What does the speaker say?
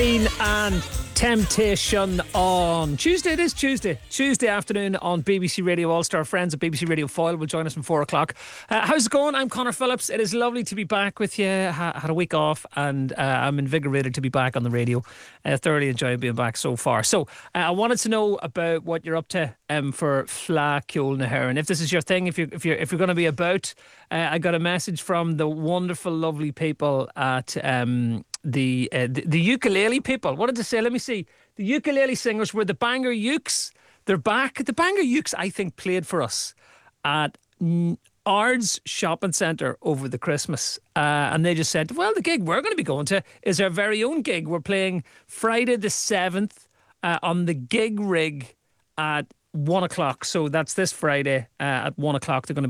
Queen and Temptation on Tuesday. It is Tuesday afternoon on BBC Radio All-Star. Friends at BBC Radio Foyle will join us from 4 o'clock. How's it going? I'm Conor Phillips. It is lovely to be back with you. Had a week off and I'm invigorated to be back on the radio. Thoroughly enjoyed being back so far. So I wanted to know about what you're up to for Fleadh Cheoil na hÉireann. If this is your thing, if you're going to be about, I got a message from the wonderful, lovely people at the ukulele people. What did they say? Let me see. The ukulele singers were the Bangor Ukes. They're back. The Bangor Ukes, I think, played for us at Ards Shopping Centre over the Christmas. And they just said, well, the gig we're going to be going to is our very own gig. We're playing Friday the 7th on the Gig Rig at 1 o'clock. So that's this Friday at 1 o'clock. They're going to be